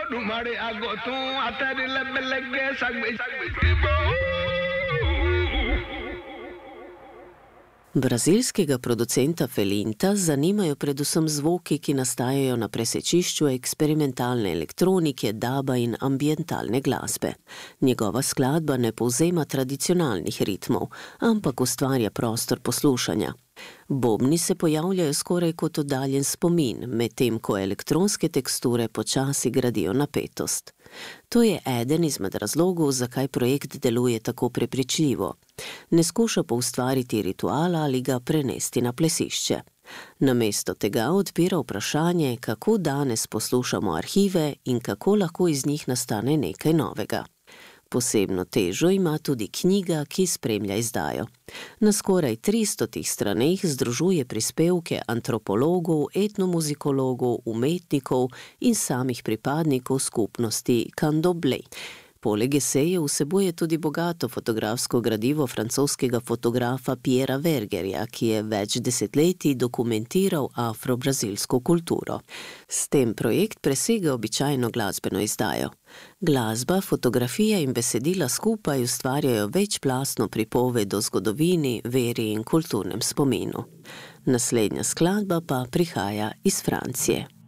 Brazilskega producenta Felinta zanimajo predvsem zvoki, ki nastajajo na presečišču eksperimentalne elektronike, daba in ambientalne glasbe. Njegova skladba ne povzema tradicionalnih ritmov, ampak ustvarja prostor poslušanja. Bobni se pojavljajo skoraj kot oddaljen spomin, medtem ko elektronske teksture počasi gradijo napetost. To je eden izmed razlogov, zakaj projekt deluje tako prepričljivo. Ne skuša poustvariti rituala ali ga prenesti na plesišče. Namesto tega odpira vprašanje, kako danes poslušamo arhive in kako lahko iz njih nastane nekaj novega. Posebno težo ima tudi knjiga, ki spremlja izdajo. Na skoraj 300 straneh združuje prispevke antropologov, etnomuzikologov, umetnikov in samih pripadnikov skupnosti Candomblé. Poleg esejev vsebuje tudi bogato fotografsko gradivo francoskega fotografa Pierra Vergerja, ki je več desetletij dokumentiral afro-brazilsko kulturo. S tem projekt presega običajno glasbeno izdajo. Glasba, fotografija in besedila skupaj ustvarjajo večplastno pripoved o zgodovini, veri in kulturnem spominu. Naslednja skladba pa prihaja iz Francije.